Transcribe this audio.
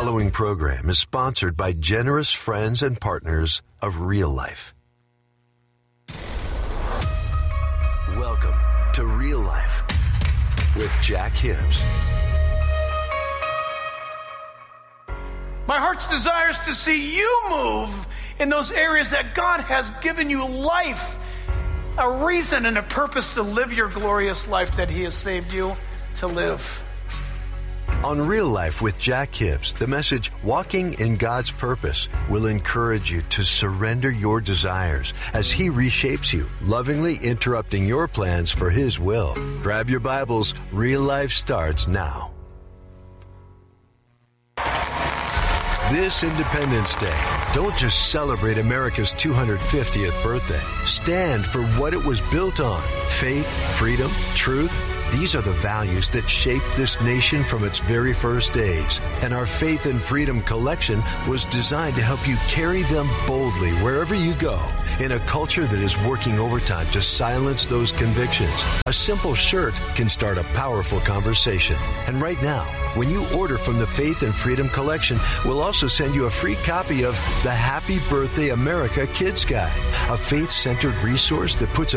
following program is sponsored by generous friends and partners of Real Life. Welcome to Real Life with Jack Hibbs. My heart's desire is to see you move in those areas that God has given you life, a reason and a purpose to live your glorious life that He has saved you to live. On Real Life with Jack Hibbs, the message Walking in God's Purpose will encourage you to surrender your desires as He reshapes you, lovingly interrupting your plans for His will. Grab your Bibles. Real Life starts now. This Independence Day, don't just celebrate America's 250th birthday. Stand for what it was built on. Faith, freedom, truth. These are the values that shaped this nation from its very first days. And our Faith and Freedom collection was designed to help you carry them boldly wherever you go. In a culture that is working overtime to silence those convictions, a simple shirt can start a powerful conversation. And right now, when you order from the Faith and Freedom collection, we'll also send you a free copy of the Happy Birthday America Kids Guide, a faith-centered resource that puts